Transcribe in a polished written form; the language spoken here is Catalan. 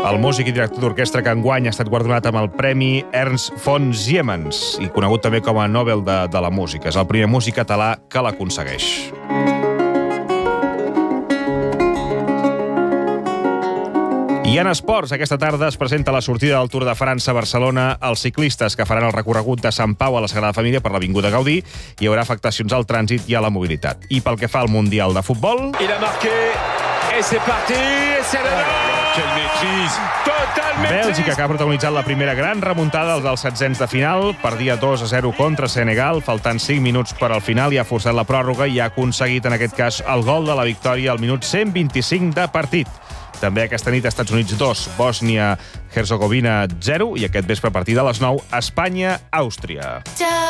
El músic i director d'orquestra que enguany ha estat guardonat amb el Premi Ernst von Siemens i conegut també com a Nobel de la Música. És el primer músic català que l'aconsegueix. I en esports, aquesta tarda es presenta la sortida del Tour de França a Barcelona. Els ciclistes que faran el recorregut de Sant Pau a la Sagrada Família per l'Avinguda Gaudí hi haurà afectacions al trànsit i a la mobilitat. I pel que fa al Mundial de Futbol... Il a marqué, et c'est parti, et c'est le Quelle maîtrise! Total maîtrise! Bèlgica, que ha protagonitzat la primera gran remuntada dels setzents de final, perdia 2-0 contra Senegal, faltant 5 minuts per al final, i ha forçat la pròrroga i ha aconseguit, en aquest cas, el gol de la victòria al minut 125 de partit. També aquesta nit Estats Units 2, Bòsnia-Herzegovina 0, i aquest vespre a partir de les 9, Espanya-Àustria.